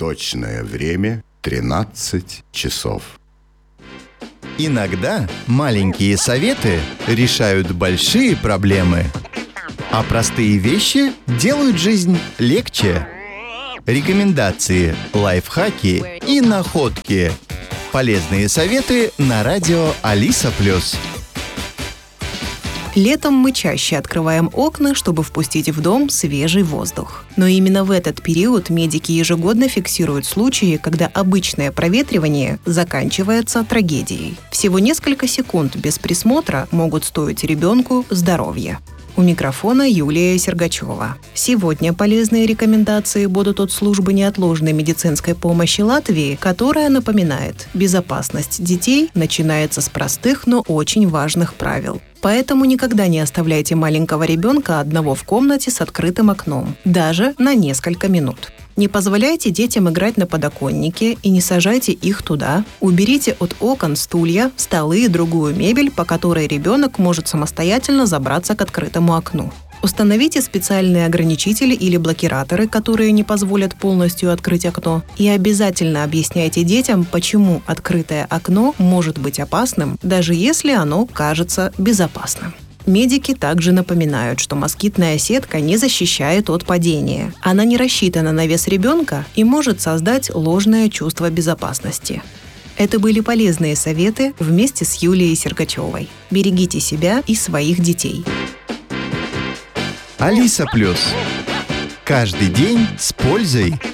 Точное время 13 часов. Иногда маленькие советы решают большие проблемы, а простые вещи делают жизнь легче. Рекомендации, лайфхаки и находки. Полезные советы на радио Алиса+. Летом мы чаще открываем окна, чтобы впустить в дом свежий воздух. Но именно в этот период медики ежегодно фиксируют случаи, когда обычное проветривание заканчивается трагедией. Всего несколько секунд без присмотра могут стоить ребенку здоровья. У микрофона Юлия Сергачева. Сегодня полезные рекомендации будут от службы неотложной медицинской помощи Латвии, которая напоминает, безопасность детей начинается с простых, но очень важных правил. Поэтому никогда не оставляйте маленького ребенка одного в комнате с открытым окном, даже на несколько минут. Не позволяйте детям играть на подоконнике и не сажайте их туда. Уберите от окон стулья, столы и другую мебель, по которой ребенок может самостоятельно забраться к открытому окну. Установите специальные ограничители или блокираторы, которые не позволят полностью открыть окно. И обязательно объясняйте детям, почему открытое окно может быть опасным, даже если оно кажется безопасным. Медики также напоминают, что москитная сетка не защищает от падения. Она не рассчитана на вес ребенка и может создать ложное чувство безопасности. Это были полезные советы вместе с Юлией Сергачевой. Берегите себя и своих детей. Алиса+. Каждый день с пользой.